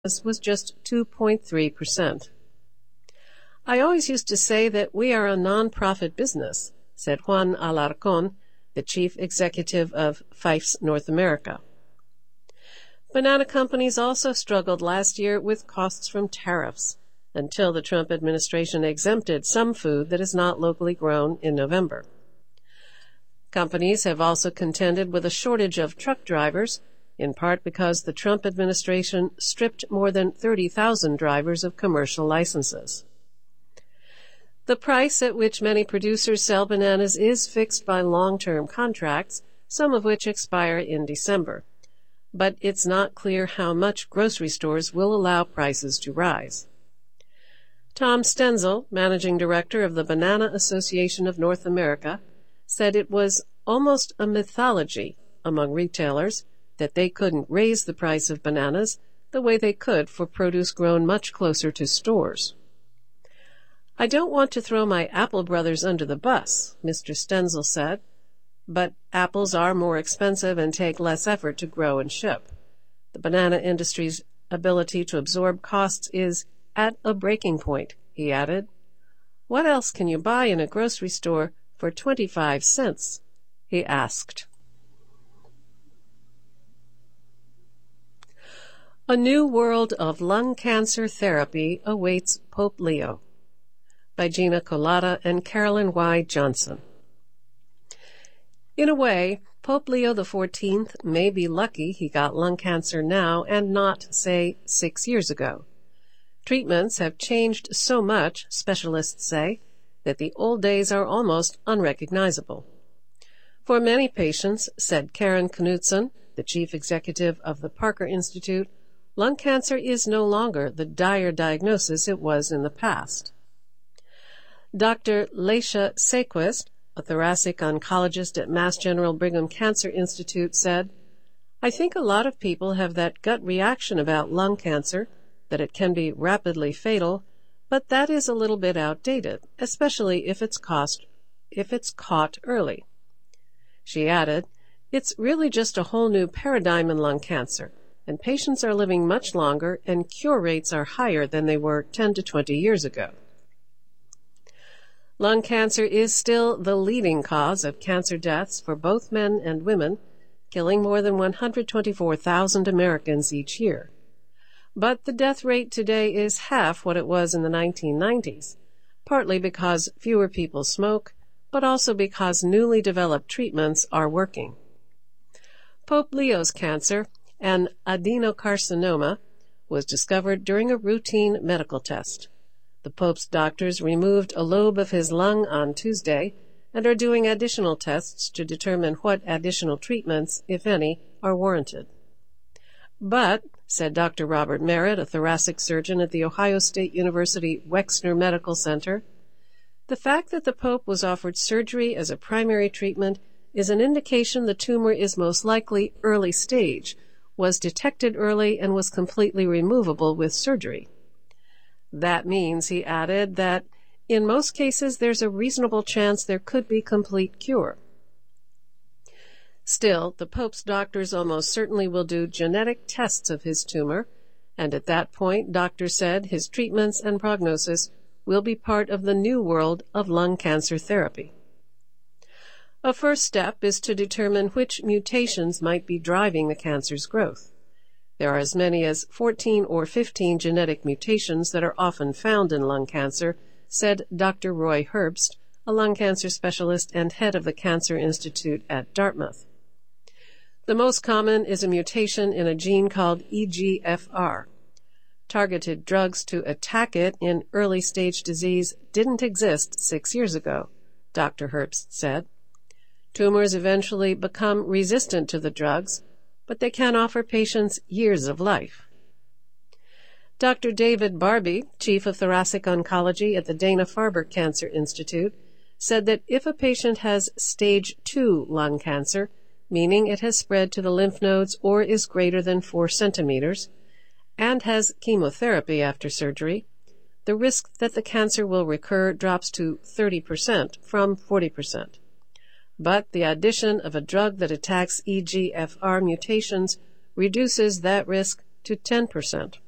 was just 2.3%. "I always used to say that we are a non-profit business," said Juan Alarcón, the chief executive of Fifes North America. Banana companies also struggled last year with costs from tariffs until the Trump administration exempted some food that is not locally grown in November. Companies have also contended with a shortage of truck drivers, in part because the Trump administration stripped more than 30,000 drivers of commercial licenses. The price at which many producers sell bananas is fixed by long-term contracts, some of which expire in December. But it's not clear how much grocery stores will allow prices to rise. Tom Stenzel, managing director of the Banana Association of North America, said it was almost a mythology among retailers that they couldn't raise the price of bananas the way they could for produce grown much closer to stores. "I don't want to throw my apple brothers under the bus," Mr. Stenzel said, "but apples are more expensive and take less effort to grow and ship. The banana industry's ability to absorb costs is at a breaking point," he added. "What else can you buy in a grocery store for 25 cents?" he asked. A New World of Lung Cancer Therapy Awaits Pope Leo, by Gina Colada and Carolyn Y. Johnson. In a way, Pope Leo XIV may be lucky he got lung cancer now and not, say, 6 years ago. Treatments have changed so much, specialists say, that the old days are almost unrecognizable. For many patients, said Karen Knudsen, the chief executive of the Parker Institute, lung cancer is no longer the dire diagnosis it was in the past. Dr. Leisha Sequist, a thoracic oncologist at Mass General Brigham Cancer Institute, said, "I think a lot of people have that gut reaction about lung cancer, that it can be rapidly fatal, but that is a little bit outdated, especially if it's caught early." She added, "It's really just a whole new paradigm in lung cancer, and patients are living much longer and cure rates are higher than they were 10 to 20 years ago." Lung cancer is still the leading cause of cancer deaths for both men and women, killing more than 124,000 Americans each year. But the death rate today is half what it was in the 1990s, partly because fewer people smoke, but also because newly developed treatments are working. Pope Leo's cancer, an adenocarcinoma, was discovered during a routine medical test. The Pope's doctors removed a lobe of his lung on Tuesday and are doing additional tests to determine what additional treatments, if any, are warranted. But, said Dr. Robert Merritt, a thoracic surgeon at the Ohio State University Wexner Medical Center, the fact that the Pope was offered surgery as a primary treatment is an indication the tumor is most likely early stage, was detected early, and was completely removable with surgery. That means, he added, that in most cases there's a reasonable chance there could be complete cure. Still, the Pope's doctors almost certainly will do genetic tests of his tumor, and at that point, doctors said his treatments and prognosis will be part of the new world of lung cancer therapy. A first step is to determine which mutations might be driving the cancer's growth. There are as many as 14 or 15 genetic mutations that are often found in lung cancer, said Dr. Roy Herbst, a lung cancer specialist and head of the Cancer Institute at Dartmouth. The most common is a mutation in a gene called EGFR. Targeted drugs to attack it in early-stage disease didn't exist 6 years ago, Dr. Herbst said. Tumors eventually become resistant to the drugs, but they can offer patients years of life. Dr. David Barbie, chief of thoracic oncology at the Dana-Farber Cancer Institute, said that if a patient has stage 2 lung cancer, meaning it has spread to the lymph nodes or is greater than 4 centimeters, and has chemotherapy after surgery, the risk that the cancer will recur drops to 30% from 40%. But the addition of a drug that attacks EGFR mutations reduces that risk to 10%.